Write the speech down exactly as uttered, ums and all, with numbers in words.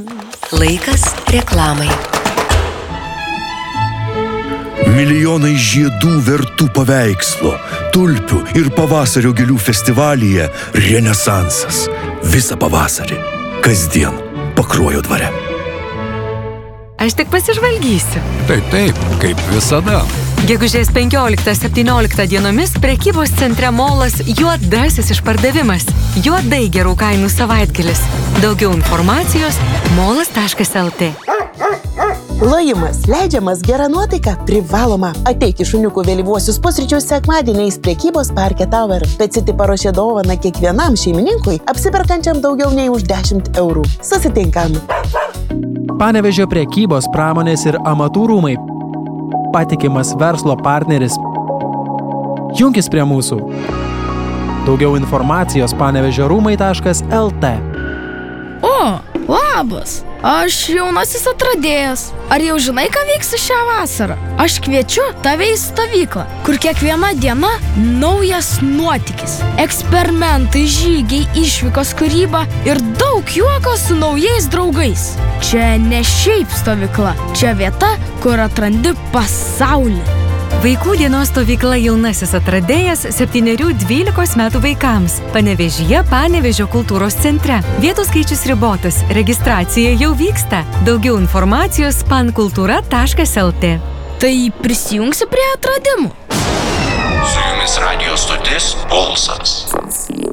Laikas reklamai. Milijonai žiedų vertų paveikslo, tulpių ir pavasario gėlių festivalyje Renesansas. Visą pavasarį. Kasdien Pakruojo dvare. Aš tik pasižvalgysiu. Taip, taip, kaip visada. Gegužės penkioliktą septynioliktą dienomis prekybos centre Molas juodasis išpardavimas. Juodai gerų kainų savaitgalis. Daugiau informacijos molas taškas lt. Lojimas leidžiamas, gera nuotaika privaloma. Ateik į šuniukų vėlyvuosius pusryčius sekmadieniais prekybos parke Tower. Peciti paruošė dovaną kiekvienam šeimininkui, apsiperkančiam daugiau nei už dešimt eurų. Susitinkam. Panevėžio prekybos, pramonės ir amatų rūmai. Patikimas verslo partneris. Junkis prie mūsų. Daugiau informacijos panevėžio rūmai taškas lt. O, labas! Aš jaunasis atradėjas. Ar jau žinai, ką veiksiu šią vasarą? Aš kviečiu tave į stovyklą, kur kiekviena diena naujas nuotykis. Eksperimentai, žygiai, išvykos, kūryba ir daug juoko su naujais draugais. Čia ne šiaip stovykla, čia vieta, kur atrandi pasaulį. Vaikų dienos stovykla jaunasis atradėjas septynerių dvylikos metų vaikams. Panevėžyje Panevėžio kultūros centre. Vietų skaičius ribotas. Registracija jau vyksta. Daugiau informacijos pankultūra taškas lt. Tai prisijungsi prie atradimų. Su jumis radijo stotis Pulsas.